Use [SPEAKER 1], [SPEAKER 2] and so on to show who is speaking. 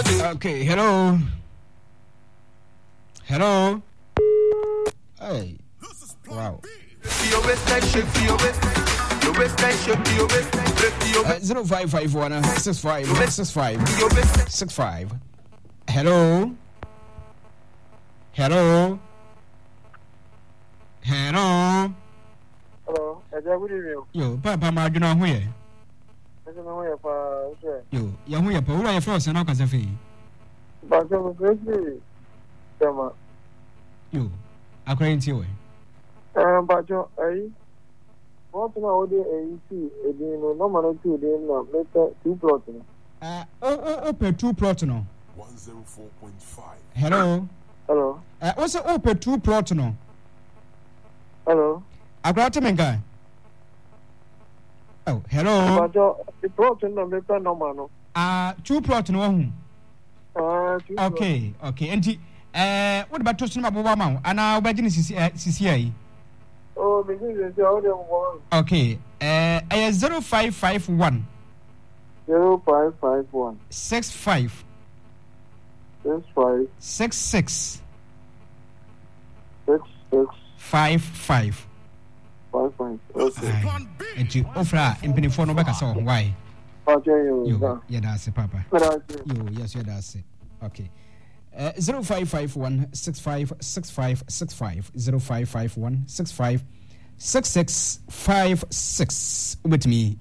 [SPEAKER 1] Okay, hello. Hello. Hey. Wow. 0551 65. Hello. Hello. Hello.
[SPEAKER 2] Hello. Good evening.
[SPEAKER 1] Yo, Papa Margina here. Yo, Yahuya Paula, your first and now Casafe.
[SPEAKER 2] But I'm crazy.
[SPEAKER 1] You, according to you.
[SPEAKER 2] But what now? The normal 2 2 plots.
[SPEAKER 1] Open 2 plot no.
[SPEAKER 3] 104.5.
[SPEAKER 1] Hello.
[SPEAKER 2] Hello.
[SPEAKER 1] What's the open 2 plot no?
[SPEAKER 2] Hello.
[SPEAKER 1] I got a guy. Oh, hello.
[SPEAKER 2] But the plot no normal.
[SPEAKER 1] 2 plot no. Okay. And what about Tosin Mabama? And now Virginia CCI.
[SPEAKER 2] Oh, because
[SPEAKER 1] okay. 0551
[SPEAKER 2] 0551
[SPEAKER 1] 65 66 55.
[SPEAKER 2] Okay.
[SPEAKER 1] And you offer in for no back so why? You, that's it, Papa. You, yes, that's it. Okay. 0551 65 65 65 0551 65 6656 with me.